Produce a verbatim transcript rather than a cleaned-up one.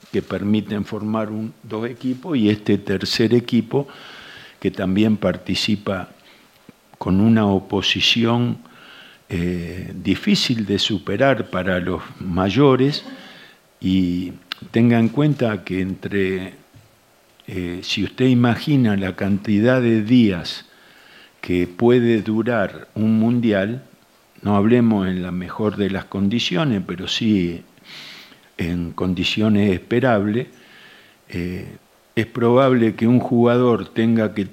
que permiten formar un, dos equipos, y este tercer equipo que también participa con una oposición eh, difícil de superar para los mayores. Y tenga en cuenta que entre, eh, si usted imagina la cantidad de días que puede durar un mundial, no hablemos en la mejor de las condiciones, pero sí en condiciones esperables, eh, es probable que un jugador tenga que